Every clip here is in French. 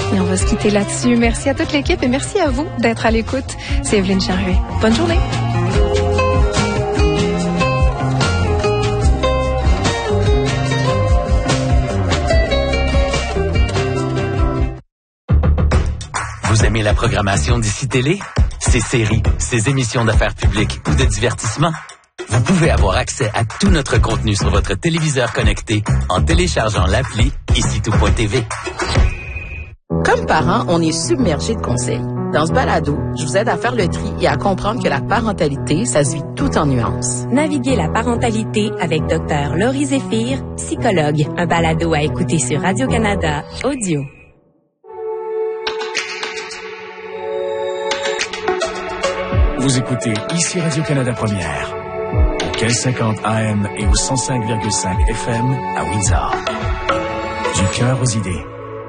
Et on va se quitter là-dessus. Merci à toute l'équipe et merci à vous d'être à l'écoute. C'est Evelyne Charvet. Bonne journée. Vous aimez la programmation d'ici Télé? Ses séries, ses émissions d'affaires publiques ou de divertissement? Vous pouvez avoir accès à tout notre contenu sur votre téléviseur connecté en téléchargeant l'appli ICITOU.tv. Comme parents, on est submergé de conseils. Dans ce balado, je vous aide à faire le tri et à comprendre que la parentalité, ça se vit tout en nuances. Naviguez la parentalité avec Dr Laurie Zéphir, psychologue. Un balado à écouter sur Radio-Canada Audio. Vous écoutez ici Radio-Canada Première, au 1550 AM et au 105,5 FM à Windsor. Du cœur aux idées.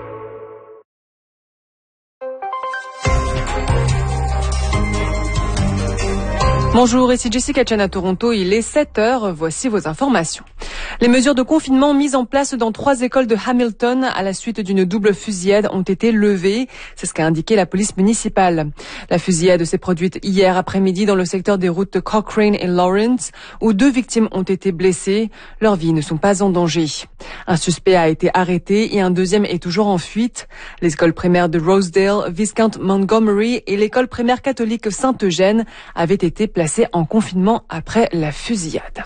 Bonjour, ici Jessica Chen à Toronto. Il est 7h. Voici vos informations. Les mesures de confinement mises en place dans 3 écoles de Hamilton à la suite d'une double fusillade ont été levées. C'est ce qu'a indiqué la police municipale. La fusillade s'est produite hier après-midi dans le secteur des routes de Cochrane et Lawrence, où 2 victimes ont été blessées. Leurs vies ne sont pas en danger. Un suspect a été arrêté et un deuxième est toujours en fuite. L'école primaire de Rosedale, Viscount Montgomery et l'école primaire catholique Saint-Eugène avaient été placés en confinement après la fusillade.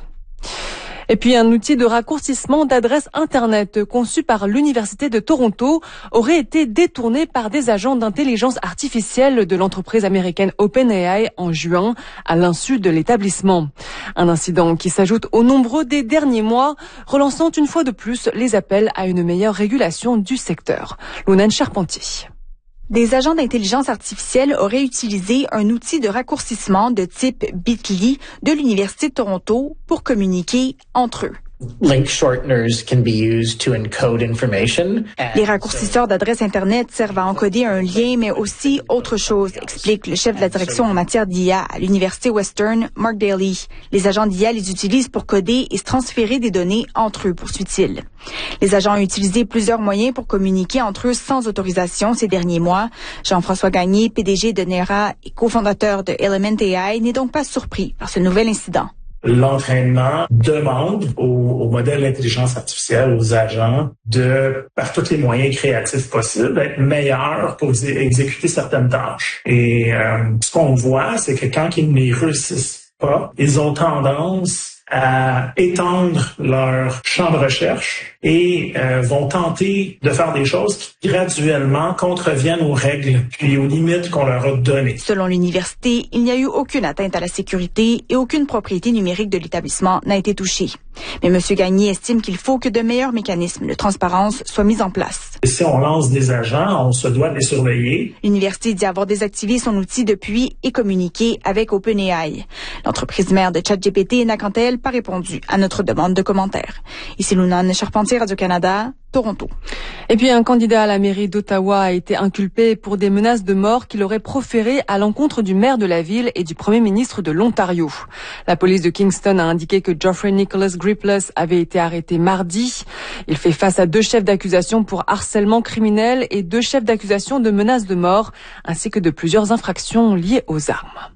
Et puis un outil de raccourcissement d'adresse Internet conçu par l'Université de Toronto aurait été détourné par des agents d'intelligence artificielle de l'entreprise américaine OpenAI en juin, à l'insu de l'établissement. Un incident qui s'ajoute aux nombreux des derniers mois, relançant une fois de plus les appels à une meilleure régulation du secteur. Lounan Charpentier. Des agents d'intelligence artificielle auraient utilisé un outil de raccourcissement de type Bitly de l'Université de Toronto pour communiquer entre eux. Link shorteners can be used to encode information. Les raccourcisseurs d'adresse Internet servent à encoder un lien, mais aussi autre chose, explique le chef de la direction en matière d'IA à l'Université Western, Mark Daly. Les agents d'IA les utilisent pour coder et se transférer des données entre eux, poursuit-il. Les agents ont utilisé plusieurs moyens pour communiquer entre eux sans autorisation ces derniers mois. Jean-François Gagné, PDG de Nera et cofondateur de Element AI, n'est donc pas surpris par ce nouvel incident. L'entraînement demande aux modèles d'intelligence artificielle, aux agents, de, par tous les moyens créatifs possibles, d'être meilleurs pour exécuter certaines tâches. Et ce qu'on voit, c'est que quand ils ne réussissent pas, ils ont tendance à étendre leur champ de recherche et vont tenter de faire des choses qui graduellement contreviennent aux règles puis aux limites qu'on leur a données. Selon l'université, il n'y a eu aucune atteinte à la sécurité et aucune propriété numérique de l'établissement n'a été touchée. Mais M. Gagné estime qu'il faut que de meilleurs mécanismes de transparence soient mis en place. Et si on lance des agents, on se doit de les surveiller. L'université dit avoir désactivé son outil depuis et communiqué avec OpenAI. L'entreprise mère de ChatGPT n'a quant à elle pas répondu à notre demande de commentaires. Ici Lounan Charpentier, Radio-Canada, Toronto. Et puis un candidat à la mairie d'Ottawa a été inculpé pour des menaces de mort qu'il aurait proférées à l'encontre du maire de la ville et du premier ministre de l'Ontario. La police de Kingston a indiqué que Geoffrey Nicholas Gripless avait été arrêté mardi. Il fait face à 2 chefs d'accusation pour harcèlement criminel et 2 chefs d'accusation de menaces de mort, ainsi que de plusieurs infractions liées aux armes.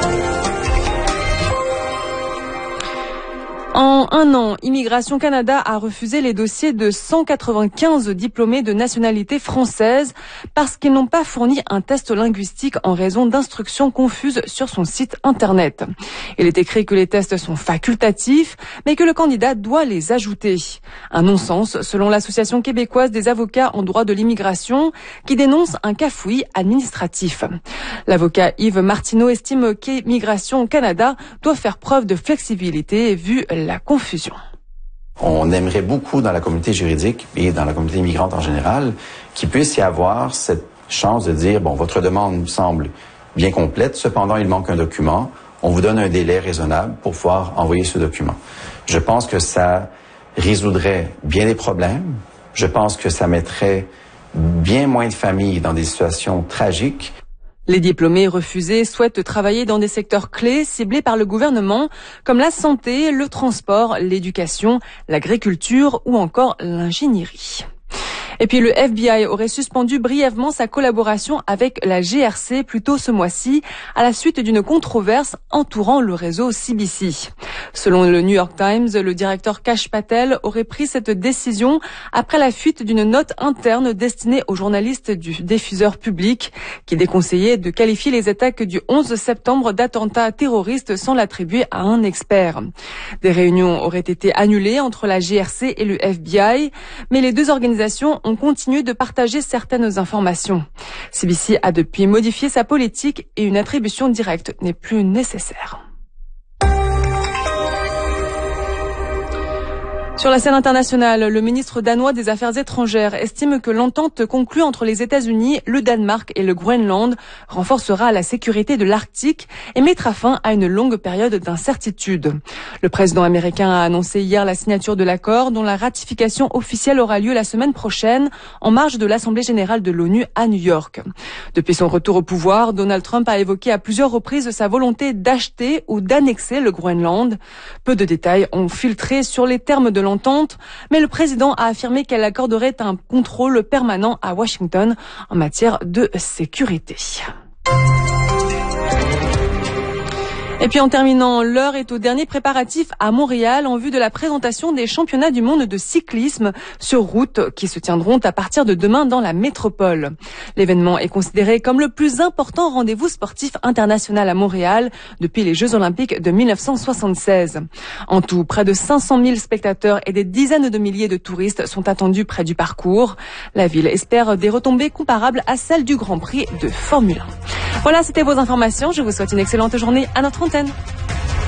En un an, Immigration Canada a refusé les dossiers de 195 diplômés de nationalité française parce qu'ils n'ont pas fourni un test linguistique en raison d'instructions confuses sur son site Internet. Il est écrit que les tests sont facultatifs, mais que le candidat doit les ajouter. Un non-sens selon l'Association québécoise des avocats en droit de l'immigration qui dénonce un cafouillis administratif. L'avocat Yves Martineau estime qu'Immigration Canada doit faire preuve de flexibilité vu la confusion. On aimerait beaucoup dans la communauté juridique et dans la communauté immigrante en général qu'il puisse y avoir cette chance de dire, bon, votre demande me semble bien complète, cependant il manque un document, on vous donne un délai raisonnable pour pouvoir envoyer ce document. Je pense que ça résoudrait bien des problèmes, je pense que ça mettrait bien moins de familles dans des situations tragiques. Les diplômés refusés souhaitent travailler dans des secteurs clés ciblés par le gouvernement, comme la santé, le transport, l'éducation, l'agriculture ou encore l'ingénierie. Et puis le FBI aurait suspendu brièvement sa collaboration avec la GRC plus tôt ce mois-ci à la suite d'une controverse entourant le réseau CBC. Selon le New York Times, le directeur Kash Patel aurait pris cette décision après la fuite d'une note interne destinée aux journalistes du diffuseur public qui déconseillait de qualifier les attaques du 11 septembre d'attentats terroristes sans l'attribuer à un expert. Des réunions auraient été annulées entre la GRC et le FBI, mais les deux organisations ont continué de partager certaines informations. CBC a depuis modifié sa politique et une attribution directe n'est plus nécessaire. Sur la scène internationale, le ministre danois des Affaires étrangères estime que l'entente conclue entre les États-Unis, le Danemark et le Groenland renforcera la sécurité de l'Arctique et mettra fin à une longue période d'incertitude. Le président américain a annoncé hier la signature de l'accord dont la ratification officielle aura lieu la semaine prochaine en marge de l'Assemblée générale de l'ONU à New York. Depuis son retour au pouvoir, Donald Trump a évoqué à plusieurs reprises sa volonté d'acheter ou d'annexer le Groenland. Peu de détails ont filtré sur les termes de l'entente, mais le président a affirmé qu'elle accorderait un contrôle permanent à Washington en matière de sécurité. Et puis en terminant, l'heure est au dernier préparatif à Montréal en vue de la présentation des championnats du monde de cyclisme sur route qui se tiendront à partir de demain dans la métropole. L'événement est considéré comme le plus important rendez-vous sportif international à Montréal depuis les Jeux Olympiques de 1976. En tout, près de 500 000 spectateurs et des dizaines de milliers de touristes sont attendus près du parcours. La ville espère des retombées comparables à celles du Grand Prix de Formule 1. Voilà, c'était vos informations. Je vous souhaite une excellente journée à notre antenne.